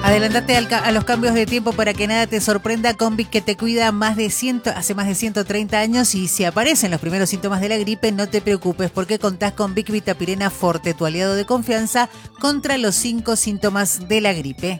Adelantate a los cambios de tiempo para que nada te sorprenda con Vic, que te cuida hace más de 130 años, y si aparecen los primeros síntomas de la gripe, no te preocupes porque contás con Vic Vitapirena Forte, tu aliado de confianza contra los 5 síntomas de la gripe.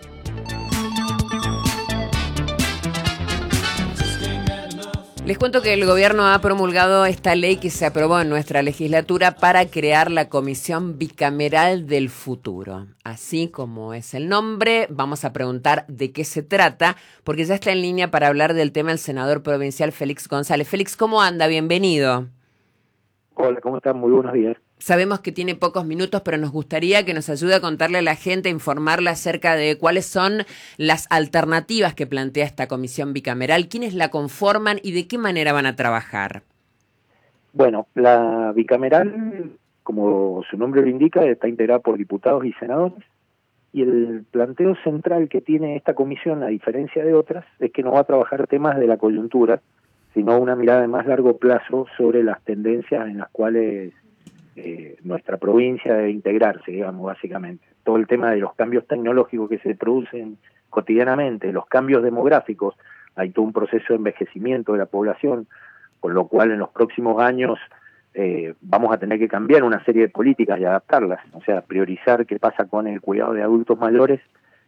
Les cuento que el gobierno ha promulgado esta ley que se aprobó en nuestra legislatura para crear la Comisión Bicameral del Futuro. Así como es el nombre, vamos a preguntar de qué se trata, porque ya está en línea para hablar del tema el senador provincial Félix González. Félix, ¿cómo anda? Bienvenido. Hola, ¿cómo están? Muy buenos días. Sabemos que tiene pocos minutos, pero nos gustaría que nos ayude a contarle a la gente, a informarla acerca de cuáles son las alternativas que plantea esta comisión bicameral, quiénes la conforman y de qué manera van a trabajar. Bueno, la bicameral, como su nombre lo indica, está integrada por diputados y senadores, y el planteo central que tiene esta comisión, a diferencia de otras, es que no va a trabajar temas de la coyuntura, sino una mirada de más largo plazo sobre las tendencias en las cuales nuestra provincia debe integrarse, digamos, básicamente. Todo el tema de los cambios tecnológicos que se producen cotidianamente, los cambios demográficos, hay todo un proceso de envejecimiento de la población, con lo cual en los próximos años vamos a tener que cambiar una serie de políticas y adaptarlas, o sea, priorizar qué pasa con el cuidado de adultos mayores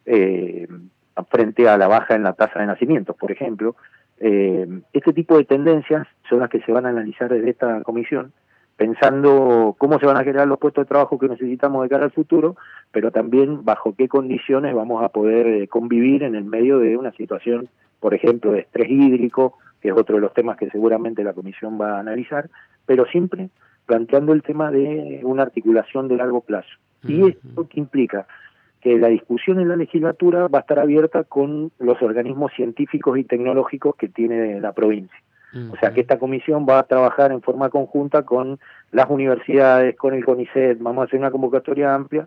frente a la baja en la tasa de nacimientos, por ejemplo. Este tipo de tendencias son las que se van a analizar desde esta comisión, pensando cómo se van a generar los puestos de trabajo que necesitamos de cara al futuro, pero también bajo qué condiciones vamos a poder convivir en el medio de una situación, por ejemplo, de estrés hídrico, que es otro de los temas que seguramente la comisión va a analizar, pero siempre planteando el tema de una articulación de largo plazo. Y esto que implica que la discusión en la legislatura va a estar abierta con los organismos científicos y tecnológicos que tiene la provincia. O sea que esta comisión va a trabajar en forma conjunta con las universidades, con el CONICET, vamos a hacer una convocatoria amplia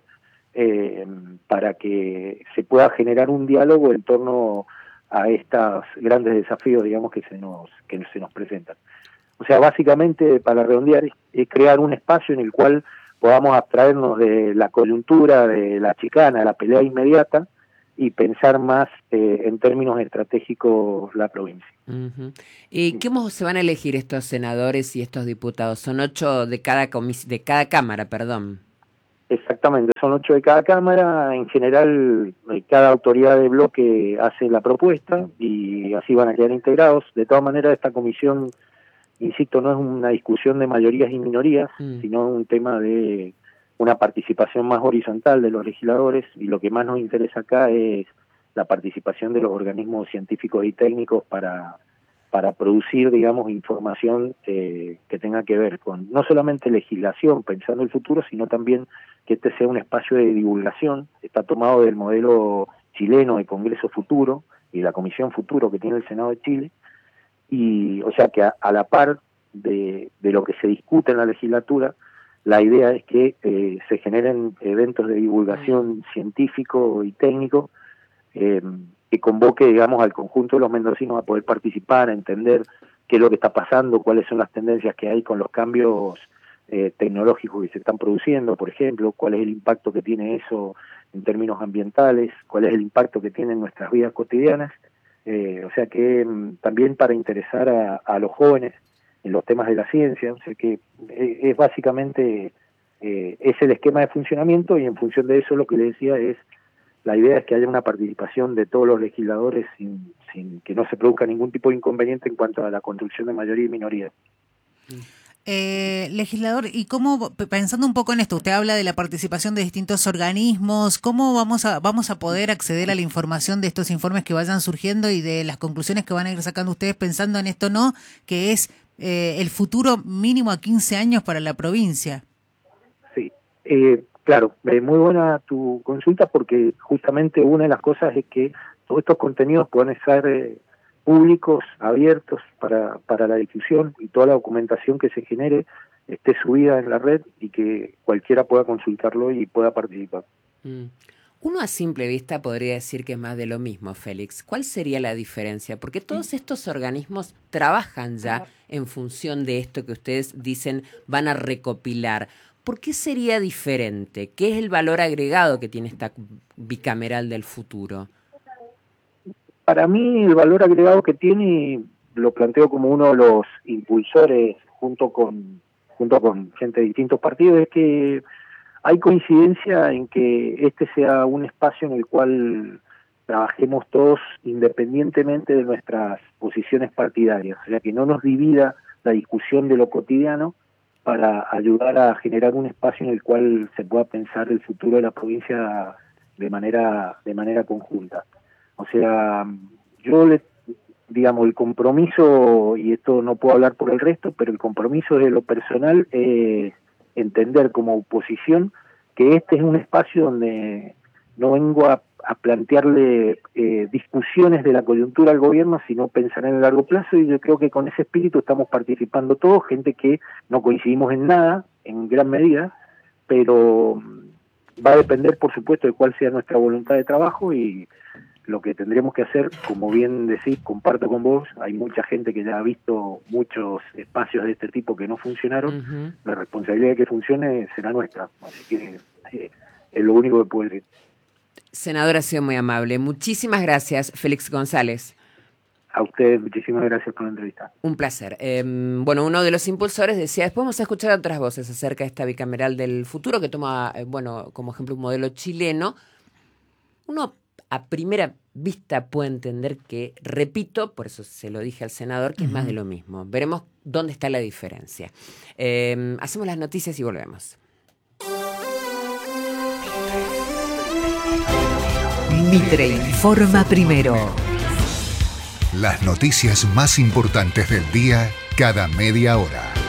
para que se pueda generar un diálogo en torno a estos grandes desafíos, digamos, que se nos presentan. O sea, básicamente, para redondear, es crear un espacio en el cual podamos abstraernos de la coyuntura, de la chicana, de la pelea inmediata, y pensar más en términos estratégicos la provincia. ¿Y cómo se van a elegir estos senadores y estos diputados? Son 8 de cada cámara, perdón. Exactamente, son 8 de cada cámara. En general, cada autoridad de bloque hace la propuesta y así van a quedar integrados. De todas maneras, esta comisión, insisto, no es una discusión de mayorías y minorías, sino un tema de una participación más horizontal de los legisladores, y lo que más nos interesa acá es la participación de los organismos científicos y técnicos para producir, digamos, información que tenga que ver con no solamente legislación pensando el futuro, sino también que este sea un espacio de divulgación. Está tomado del modelo chileno de Congreso Futuro y la Comisión Futuro que tiene el Senado de Chile, y o sea que a la par de lo que se discute en la legislatura, la idea es que se generen eventos de divulgación científico y técnico que convoque, digamos, al conjunto de los mendocinos a poder participar, a entender qué es lo que está pasando, cuáles son las tendencias que hay con los cambios tecnológicos que se están produciendo, por ejemplo, cuál es el impacto que tiene eso en términos ambientales, cuál es el impacto que tiene en nuestras vidas cotidianas. O sea que también para interesar a los jóvenes en los temas de la ciencia, o sea que es básicamente es el esquema de funcionamiento, y en función de eso lo que le decía es, la idea es que haya una participación de todos los legisladores sin que no se produzca ningún tipo de inconveniente en cuanto a la construcción de mayoría y minoría. Legislador, y cómo, pensando un poco en esto, usted habla de la participación de distintos organismos, ¿cómo vamos a poder acceder a la información de estos informes que vayan surgiendo y de las conclusiones que van a ir sacando ustedes pensando en esto, no, que es el futuro mínimo a 15 años para la provincia? Sí, claro, muy buena tu consulta, porque justamente una de las cosas es que todos estos contenidos pueden ser públicos, abiertos para la difusión, y toda la documentación que se genere esté subida en la red y que cualquiera pueda consultarlo y pueda participar. Uno a simple vista podría decir que es más de lo mismo, Félix. ¿Cuál sería la diferencia? Porque todos estos organismos trabajan ya en función de esto que ustedes dicen van a recopilar. ¿Por qué sería diferente? ¿Qué es el valor agregado que tiene esta bicameral del futuro? para mí el valor agregado que tiene, lo planteo como uno de los impulsores junto con gente de distintos partidos, es que hay coincidencia en que este sea un espacio en el cual trabajemos todos independientemente de nuestras posiciones partidarias, o sea, que no nos divida la discusión de lo cotidiano para ayudar a generar un espacio en el cual se pueda pensar el futuro de la provincia de manera conjunta. O sea, digamos, el compromiso, y esto no puedo hablar por el resto, pero el compromiso de lo personal es entender como oposición que este es un espacio donde no vengo a plantearle discusiones de la coyuntura al gobierno, sino pensar en el largo plazo, y yo creo que con ese espíritu estamos participando todos, gente que no coincidimos en nada, en gran medida, pero va a depender, por supuesto, de cuál sea nuestra voluntad de trabajo, y lo que tendremos que hacer, como bien decís, comparto con vos, hay mucha gente que ya ha visto muchos espacios de este tipo que no funcionaron, la responsabilidad de que funcione será nuestra, así que es lo único que puedo decir. Senador, ha sido muy amable. Muchísimas gracias, Félix González. A ustedes, muchísimas gracias por la entrevista. Un placer. Bueno, uno de los impulsores decía, después vamos a escuchar otras voces acerca de esta bicameral del futuro, que toma, como ejemplo un modelo chileno. Uno a primera vista puede entender que, repito, por eso se lo dije al senador, que es más de lo mismo. Veremos dónde está la diferencia. Hacemos las noticias y volvemos. Mitre informa primero. Las noticias más importantes del día cada media hora.